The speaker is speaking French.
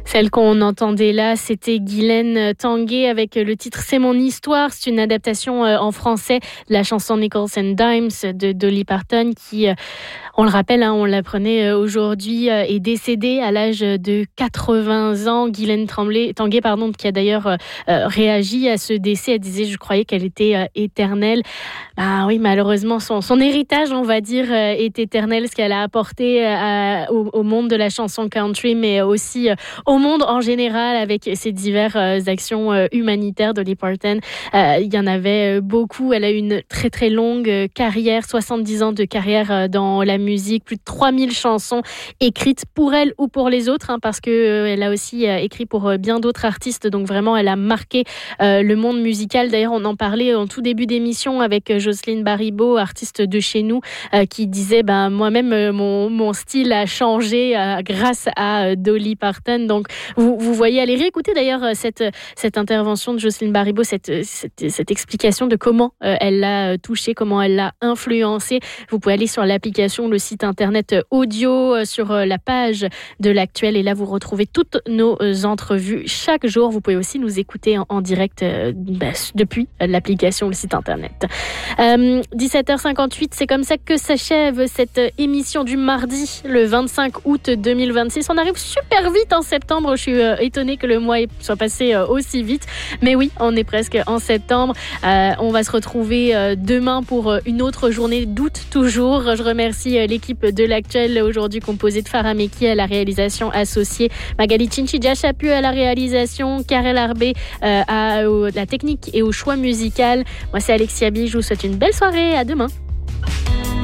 Celle qu'on entendait là, c'était Guylaine Tanguay avec le titre C'est mon histoire. C'est une adaptation en français de la chanson Nickels and Dimes de Dolly Parton qui, on le rappelle, on l'apprenait aujourd'hui, est décédée à l'âge de 80 ans. Guylaine Tanguay, qui a d'ailleurs réagi à ce décès. Elle disait, je croyais qu'elle était éternelle. Ah oui, malheureusement, son héritage, on va dire, est éternel. Ce qu'elle a apporté au monde de la chanson country, mais aussi au monde en général avec ses diverses actions humanitaires. Dolly Parton, il y en avait beaucoup. Elle a eu une très très longue carrière, 70 ans de carrière dans la musique, plus de 3000 chansons écrites pour elle ou pour les autres, parce que elle a aussi écrit pour bien d'autres artistes. Donc vraiment, elle a marqué le monde musical. D'ailleurs, on en parlait en tout début d'émission avec Jocelyne Baribeau, artiste de chez nous, qui disait moi-même mon style a changé grâce à Dolly Parton. Donc vous voyez, allez réécouter d'ailleurs cette intervention de Jocelyne Baribeau, cette explication de comment elle l'a touchée, comment elle l'a influencée. Vous pouvez aller sur l'application, le site internet audio, sur la page de l'Actuel, et là vous retrouvez toutes nos entrevues chaque jour. Vous pouvez aussi nous écouter en direct depuis l'application, le site internet. 17h58, c'est comme ça que s'achève cette émission du mardi, le 25 août 2026. On arrive super vite en septembre. Je suis étonnée que le mois soit passé aussi vite. Mais oui, on est presque en septembre. On va se retrouver demain pour une autre journée d'août toujours. Je remercie l'équipe de l'Actuel aujourd'hui composée de Farah Meki à la réalisation associée, Magali Chinchidja Chapu à la réalisation, Karel Arbé à la technique et au choix musical. Moi, c'est Alexia Bi. Je vous souhaite une belle soirée. À demain.